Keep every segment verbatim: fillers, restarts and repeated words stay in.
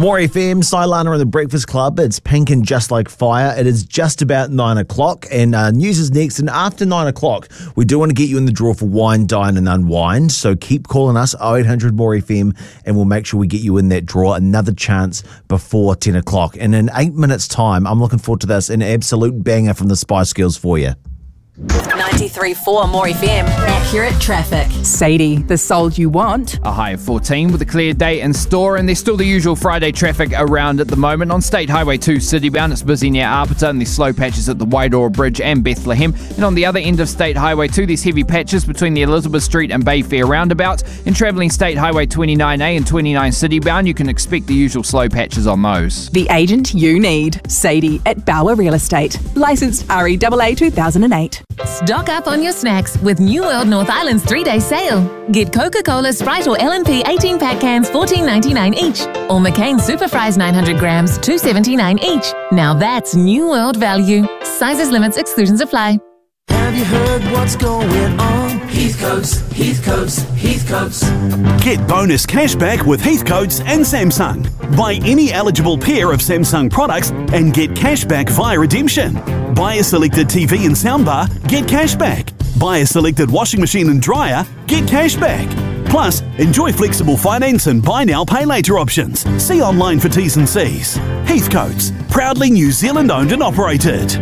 More F M, Silana and the Breakfast Club. It's pink and just like fire. It is just about nine o'clock and uh, news is next. And after nine o'clock, we do want to get you in the draw for Wine, Dine and Unwind. So keep calling us, oh eight hundred more F M, and we'll make sure we get you in that draw. Another chance before ten o'clock. And in eight minutes' time, I'm looking forward to this. An absolute banger from the Spice Girls for you. ninety-three point four More F M. Accurate traffic. Sadie, the sold you want. A high of fourteen with a clear day in store, and there's still the usual Friday traffic around at the moment. On State Highway two citybound, it's busy near Arpita and there's slow patches at the Wairora Bridge and Bethlehem. And on the other end of State Highway two, there's heavy patches between the Elizabeth Street and Bayfair roundabout. And travelling State Highway twenty-nine A and twenty-nine citybound, you can expect the usual slow patches on those. The agent you need. Sadie at Bauer Real Estate. Licensed R E A A two thousand eight. Stock up on your snacks with New World North Island's three-day sale. Get Coca-Cola, Sprite or L and P eighteen-pack cans fourteen ninety-nine each. Or McCain Super Fries nine hundred grams two seventy-nine each. Now that's New World value. Sizes, limits, exclusions apply. Have you heard what's going on? Heathcoats, Heathcoats, Heathcoats. Get bonus cashback with Heathcoats and Samsung. Buy any eligible pair of Samsung products and get cashback via redemption. Buy a selected T V and soundbar, get cashback. Buy a selected washing machine and dryer, get cashback. Plus, enjoy flexible finance and buy now, pay later options. See online for T's and C's. Heathcoats, proudly New Zealand owned and operated.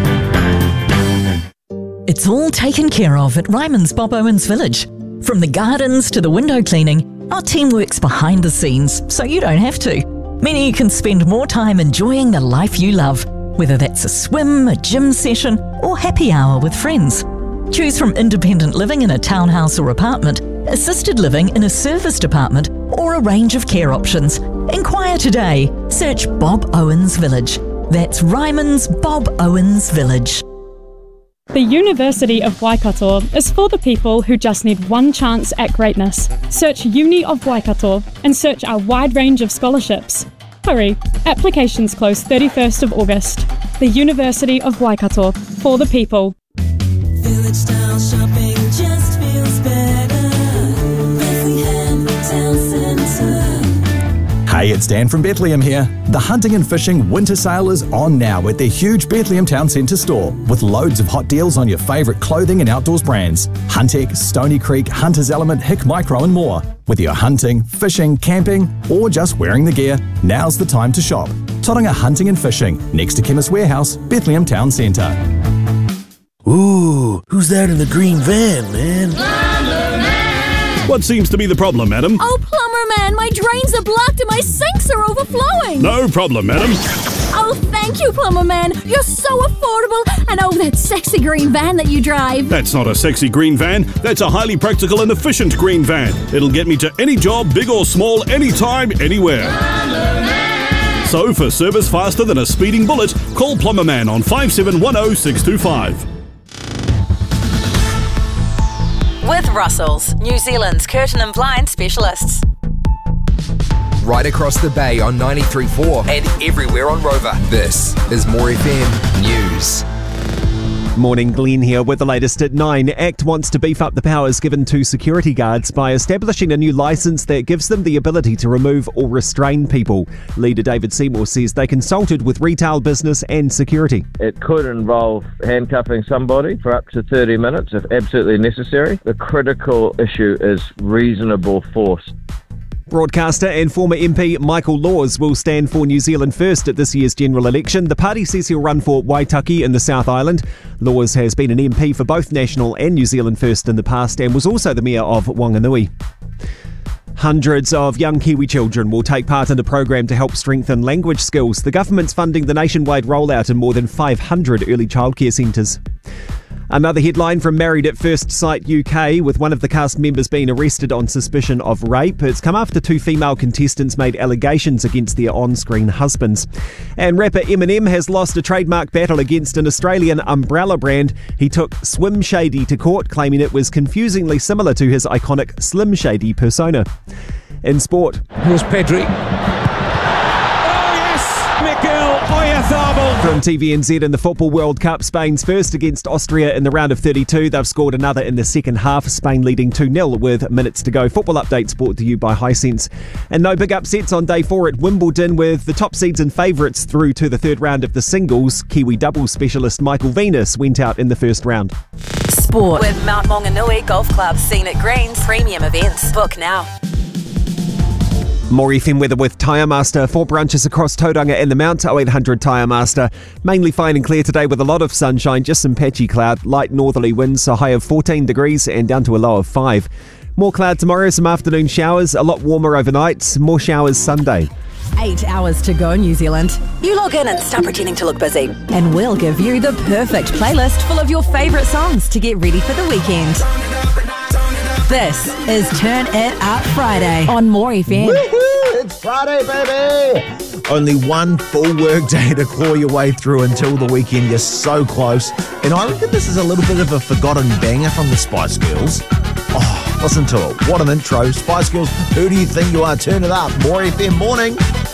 It's all taken care of at Ryman's Bob Owens Village. From the gardens to the window cleaning, our team works behind the scenes so you don't have to. Meaning you can spend more time enjoying the life you love, whether that's a swim, a gym session, or happy hour with friends. Choose from independent living in a townhouse or apartment, assisted living in a serviced apartment, or a range of care options. Inquire today. Search Bob Owens Village. That's Ryman's Bob Owens Village. The University of Waikato is for the people who just need one chance at greatness. Search Uni of Waikato and search our wide range of scholarships. Hurry, applications close thirty-first of August. The University of Waikato, for the people. Village style shopping just feels better. Bethlehem Town Centre. Hey, it's Dan from Bethlehem here. The Hunting and Fishing Winter Sale is on now at their huge Bethlehem Town Centre store with loads of hot deals on your favourite clothing and outdoors brands. Huntec, Stony Creek, Hunter's Element, Hick Micro and more. Whether you're hunting, fishing, camping or just wearing the gear, now's the time to shop. Tauranga Hunting and Fishing, next to Chemist Warehouse, Bethlehem Town Centre. Ooh, who's that in the green van, man? Plumber Man! What seems to be the problem, madam? Oh, Plumber Man, my drains are blocked and my sinks are overflowing! No problem, madam. Oh, thank you, Plumber Man. You're so affordable. And oh, that sexy green van that you drive. That's not a sexy green van. That's a highly practical and efficient green van. It'll get me to any job, big or small, anytime, anywhere. So, for service faster than a speeding bullet, call Plumber Man on five seven one zero six two five. With Russell's, New Zealand's curtain and blind specialists. Right across the bay on ninety-three point four and everywhere on Rover. This is More F M News. Morning, Glenn here with the latest at nine. ACT wants to beef up the powers given to security guards by establishing a new licence that gives them the ability to remove or restrain people. Leader David Seymour says they consulted with retail, business and security. It could involve handcuffing somebody for up to thirty minutes if absolutely necessary. The critical issue is reasonable force. Broadcaster and former M P Michael Laws will stand for New Zealand First at this year's general election. The party says he'll run for Waitaki in the South Island. Laws has been an M P for both National and New Zealand First in the past and was also the mayor of Wanganui. Hundreds of young Kiwi children will take part in a program to help strengthen language skills. The government's funding the nationwide rollout in more than five hundred early childcare centres. Another headline from Married at First Sight U K, with one of the cast members being arrested on suspicion of rape. It's come after two female contestants made allegations against their on-screen husbands. And rapper Eminem has lost a trademark battle against an Australian umbrella brand. He took Swim Shady to court, claiming it was confusingly similar to his iconic Slim Shady persona. In sport, here's Pedri. Oh yes, Miguel Oyarzabal From T V N Z in the Football World Cup, Spain's first against Austria in the round of thirty-two. They've scored another in the second half, Spain leading two nil with minutes to go. Football updates brought to you by Hisense. And no big upsets on day four at Wimbledon, with the top seeds and favourites through to the third round of the singles. Kiwi doubles specialist Michael Venus went out in the first round. Sport with Mount Maunganui Golf Club, Scenic Greens, premium events. Book now. More F M weather with Tyre Master. Four branches across Tauranga and the Mount. oh eight hundred Tyre Master. Mainly fine and clear today with a lot of sunshine, just some patchy cloud. Light northerly winds, a high of fourteen degrees and down to a low of five. More cloud tomorrow, some afternoon showers. A lot warmer overnight. More showers Sunday. Eight hours to go, New Zealand. You log in and start pretending to look busy. And we'll give you the perfect playlist full of your favourite songs to get ready for the weekend. This is Turn It Up Friday on More F M. Woohoo! It's Friday, baby! Only one full work day to claw your way through until the weekend. You're so close. And I reckon this is a little bit of a forgotten banger from the Spice Girls. Oh, listen to it. What an intro. Spice Girls, who do you think you are? Turn it up. More F M morning.